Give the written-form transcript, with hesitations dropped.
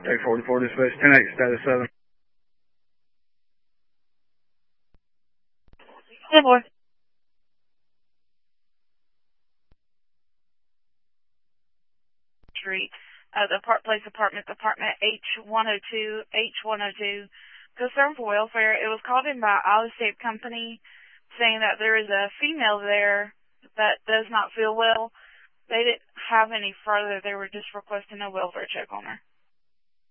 Take 44 dispatch 10-8, status 7. Hey, boy. Street, the Park Place Apartment H102, H102, concern for welfare. It was called in by Allstate Company saying that there is a female there that does not feel well. They didn't have any further. They were just requesting a welfare check on her.